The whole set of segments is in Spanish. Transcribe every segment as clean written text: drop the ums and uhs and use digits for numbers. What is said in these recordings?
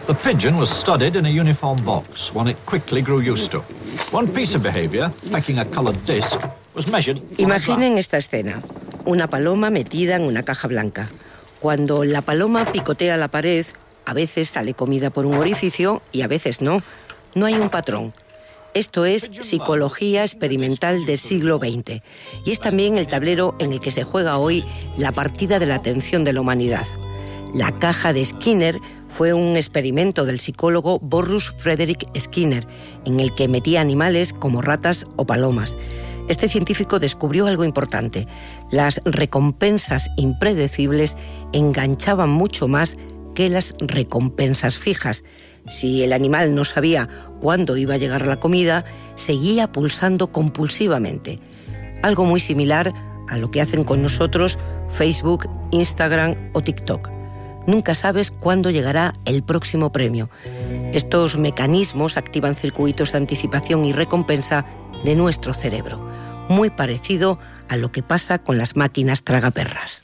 The pigeon was studied in a uniform box, one it quickly grew used to. One piece of behavior, pecking a colored disc, was measured. Imaginen esta escena. Una paloma metida en una caja blanca. Cuando la paloma picotea la pared, a veces sale comida por un orificio y a veces no. No hay un patrón. Esto es psicología experimental del siglo XX. Y es también el tablero en el que se juega hoy la partida de la atención de la humanidad. La caja de Skinner fue un experimento del psicólogo Boris Frederick Skinner, en el que metía animales como ratas o palomas. Este científico descubrió algo importante. Las recompensas impredecibles enganchaban mucho más que las recompensas fijas. Si el animal no sabía cuándo iba a llegar la comida, seguía pulsando compulsivamente. Algo muy similar a lo que hacen con nosotros Facebook, Instagram o TikTok. Nunca sabes cuándo llegará el próximo premio. Estos mecanismos activan circuitos de anticipación y recompensa de nuestro cerebro, muy parecido a lo que pasa con las máquinas tragaperras.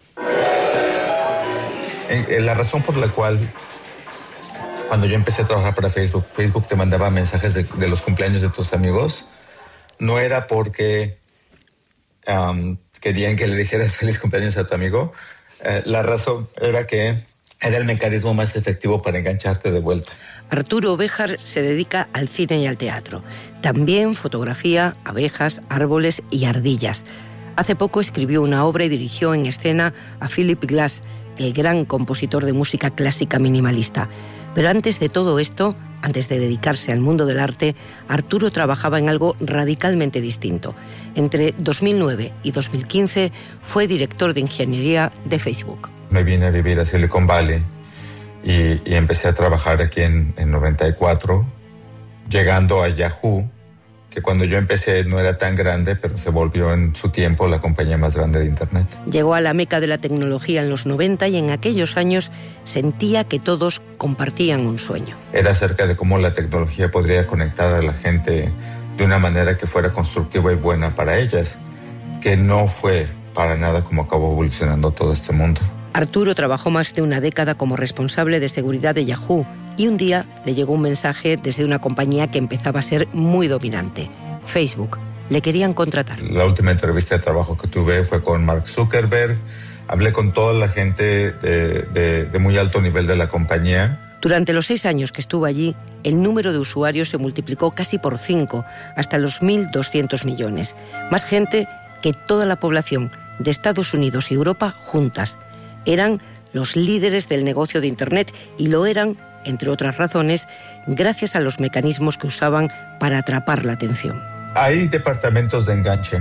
La razón por la cual cuando yo empecé a trabajar para Facebook te mandaba mensajes de los cumpleaños de tus amigos, no era porque querían que le dijeras feliz cumpleaños a tu amigo. La razón era que era el mecanismo más efectivo para engancharte de vuelta. Arturo Béjar se dedica al cine y al teatro. También fotografía abejas, árboles y ardillas. Hace poco escribió una obra y dirigió en escena a Philip Glass, el gran compositor de música clásica minimalista. Pero antes de todo esto, antes de dedicarse al mundo del arte, Arturo trabajaba en algo radicalmente distinto. Entre 2009 y 2015 fue director de ingeniería de Facebook. Me vine a vivir a Silicon Valley y empecé a trabajar aquí en 94, llegando a Yahoo, que cuando yo empecé no era tan grande, pero se volvió en su tiempo la compañía más grande de Internet. Llegó a la meca de la tecnología en los 90 y en aquellos años sentía que todos compartían un sueño. Era acerca de cómo la tecnología podría conectar a la gente de una manera que fuera constructiva y buena para ellas, que no fue para nada como acabó evolucionando todo este mundo. Arturo trabajó más de una década como responsable de seguridad de Yahoo y un día le llegó un mensaje desde una compañía que empezaba a ser muy dominante, Facebook. Le querían contratar. La última entrevista de trabajo que tuve fue con Mark Zuckerberg. Hablé con toda la gente de muy alto nivel de la compañía. Durante los 6 años que estuvo allí, el número de usuarios se multiplicó casi por 5, hasta los 1.200 millones. Más gente que toda la población de Estados Unidos y Europa juntas. Eran los líderes del negocio de Internet y lo eran, entre otras razones, gracias a los mecanismos que usaban para atrapar la atención. Hay departamentos de enganche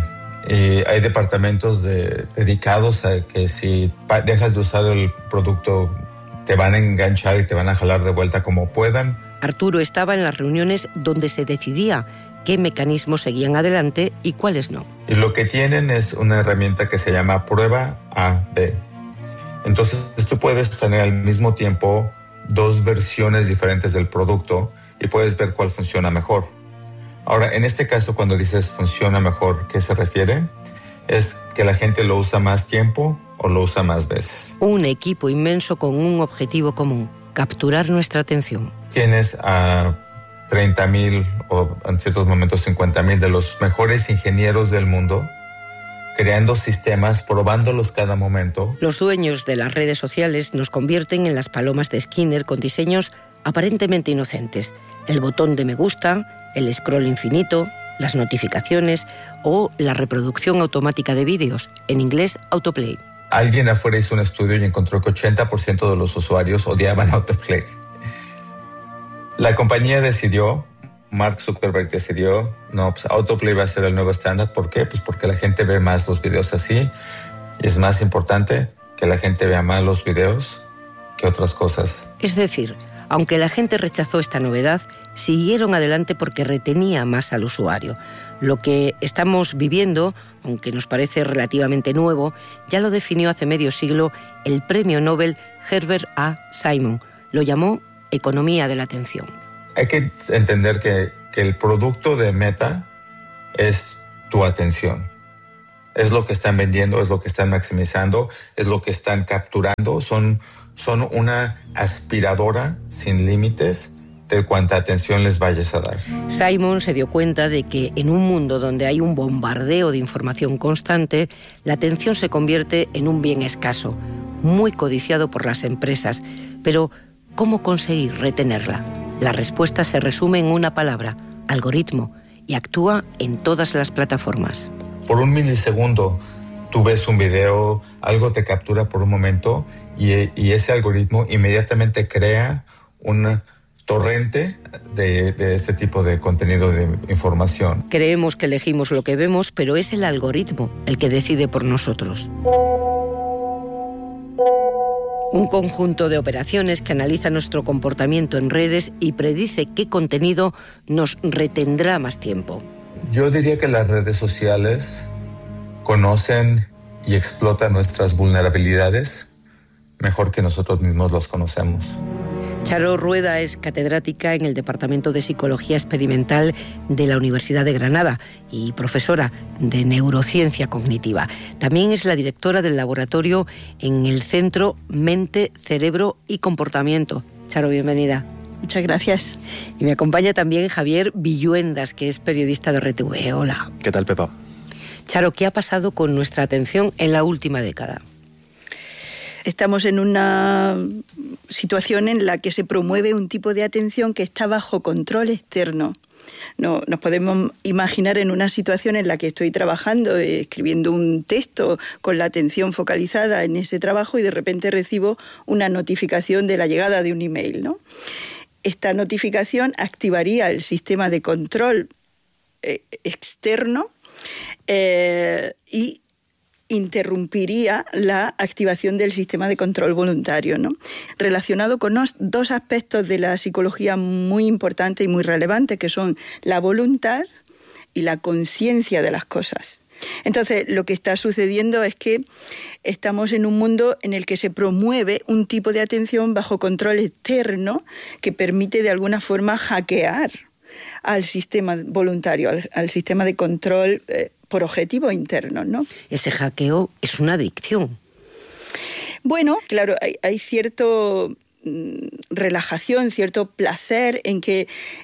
y hay departamentos dedicados a que si dejas de usar el producto te van a enganchar y te van a jalar de vuelta como puedan. Arturo estaba en las reuniones donde se decidía qué mecanismos seguían adelante y cuáles no. Y lo que tienen es una herramienta que se llama prueba A/B. Entonces tú puedes tener al mismo tiempo 2 versiones diferentes del producto y puedes ver cuál funciona mejor. Ahora, en este caso, cuando dices funciona mejor, ¿qué se refiere? Es que la gente lo usa más tiempo o lo usa más veces. Un equipo inmenso con un objetivo común, capturar nuestra atención. Tienes a 30,000 o en ciertos momentos 50,000 de los mejores ingenieros del mundo creando sistemas, probándolos cada momento. Los dueños de las redes sociales nos convierten en las palomas de Skinner con diseños aparentemente inocentes. El botón de me gusta, el scroll infinito, las notificaciones o la reproducción automática de vídeos, en inglés autoplay. Alguien afuera hizo un estudio y encontró que 80% de los usuarios odiaban autoplay. La compañía decidió, Mark Zuckerberg decidió, no, pues autoplay va a ser el nuevo estándar. ¿Por qué? Pues porque la gente ve más los videos así y es más importante que la gente vea más los videos que otras cosas. Es decir, aunque la gente rechazó esta novedad, siguieron adelante porque retenía más al usuario. Lo que estamos viviendo, aunque nos parece relativamente nuevo, ya lo definió hace medio siglo el premio Nobel Herbert A. Simon. Lo llamó economía de la atención. Hay que entender que el producto de Meta es tu atención. Es lo que están vendiendo, es lo que están maximizando, es lo que están capturando. Son son una aspiradora sin límites de cuánta atención les vayas a dar. Simon se dio cuenta de que en un mundo donde hay un bombardeo de información constante, la atención se convierte en un bien escaso, muy codiciado por las empresas. Pero, ¿cómo conseguir retenerla? La respuesta se resume en una palabra: algoritmo, y actúa en todas las plataformas. Por un milisegundo, tú ves un video, algo te captura por un momento y ese algoritmo inmediatamente crea un torrente de este tipo de contenido de información. Creemos que elegimos lo que vemos, pero es el algoritmo el que decide por nosotros. Un conjunto de operaciones que analiza nuestro comportamiento en redes y predice qué contenido nos retendrá más tiempo. Yo diría que las redes sociales conocen y explotan nuestras vulnerabilidades mejor que nosotros mismos los conocemos. Charo Rueda es catedrática en el Departamento de Psicología Experimental de la Universidad de Granada y profesora de Neurociencia Cognitiva. También es la directora del laboratorio en el Centro Mente, Cerebro y Comportamiento. Charo, bienvenida. Muchas gracias. Y me acompaña también Javier Villuendas, que es periodista de RTV. Hola. ¿Qué tal, Pepa? Charo, ¿qué ha pasado con nuestra atención en la última década? Estamos en una situación en la que se promueve un tipo de atención que está bajo control externo. No, nos podemos imaginar en una situación en la que estoy trabajando, escribiendo un texto con la atención focalizada en ese trabajo y de repente recibo una notificación de la llegada de un email, ¿no? Esta notificación activaría el sistema de control externo y interrumpiría la activación del sistema de control voluntario, ¿no? Relacionado con dos aspectos de la psicología muy importantes y muy relevantes, que son la voluntad y la conciencia de las cosas. Entonces, lo que está sucediendo es que estamos en un mundo en el que se promueve un tipo de atención bajo control externo que permite de alguna forma hackear al sistema voluntario, al sistema de control por objetivos internos, ¿no? Ese hackeo es una adicción. Bueno, claro, hay cierto relajación, cierto placer en que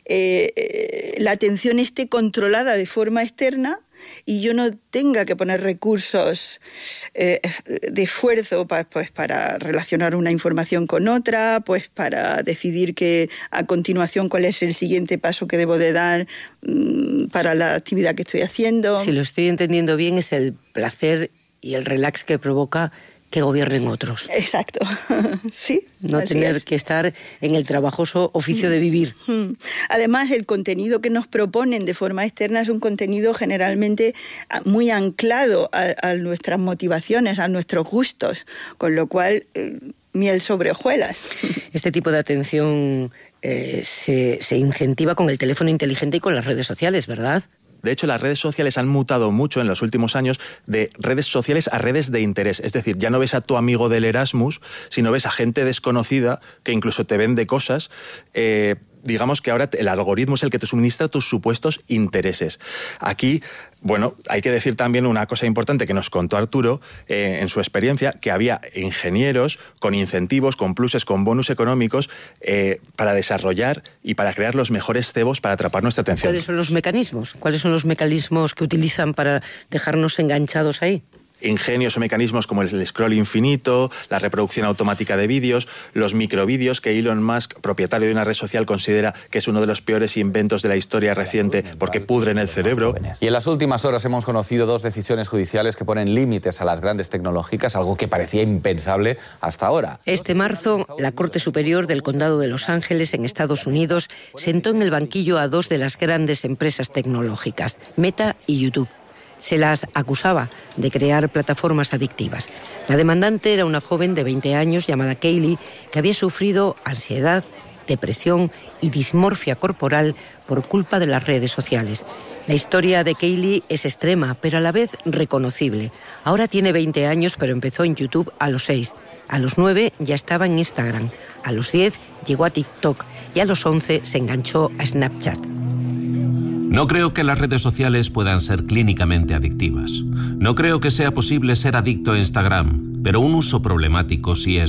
la atención esté controlada de forma externa y yo no tenga que poner recursos de esfuerzo pues para relacionar una información con otra, pues para decidir que a continuación cuál es el siguiente paso que debo de dar para la actividad que estoy haciendo. Si lo estoy entendiendo bien, es el placer y el relax que provoca que gobiernen otros. Exacto, sí. No tener que estar en el trabajoso oficio de vivir. Además, el contenido que nos proponen de forma externa es un contenido generalmente muy anclado a nuestras motivaciones, a nuestros gustos, con lo cual miel sobre hojuelas. Este tipo de atención se incentiva con el teléfono inteligente y con las redes sociales, ¿verdad? De hecho, las redes sociales han mutado mucho en los últimos años de redes sociales a redes de interés. Es decir, ya no ves a tu amigo del Erasmus, sino ves a gente desconocida que incluso te vende cosas. Digamos que ahora el algoritmo es el que te suministra tus supuestos intereses. Aquí, bueno, hay que decir también una cosa importante que nos contó Arturo en su experiencia, que había ingenieros con incentivos, con pluses, con bonus económicos para desarrollar y para crear los mejores cebos para atrapar nuestra atención. ¿Cuáles son los mecanismos? ¿Cuáles son los mecanismos que utilizan para dejarnos enganchados ahí? Ingenios o mecanismos como el scroll infinito, la reproducción automática de vídeos, los microvídeos que Elon Musk, propietario de una red social, considera que es uno de los peores inventos de la historia reciente porque pudren el cerebro. Y en las últimas horas hemos conocido 2 decisiones judiciales que ponen límites a las grandes tecnológicas, algo que parecía impensable hasta ahora. Este marzo, la Corte Superior del Condado de Los Ángeles, en Estados Unidos, sentó en el banquillo a 2 de las grandes empresas tecnológicas, Meta y YouTube. Se las acusaba de crear plataformas adictivas. La demandante era una joven de 20 años llamada Kaylee, que había sufrido ansiedad, depresión y dismorfia corporal por culpa de las redes sociales. La historia de Kaylee es extrema, pero a la vez reconocible. Ahora tiene 20 años, pero empezó en YouTube a los 6. A los 9 ya estaba en Instagram. A los 10 llegó a TikTok y a los 11 se enganchó a Snapchat. No creo que las redes sociales puedan ser clínicamente adictivas. No creo que sea posible ser adicto a Instagram, pero un uso problemático sí es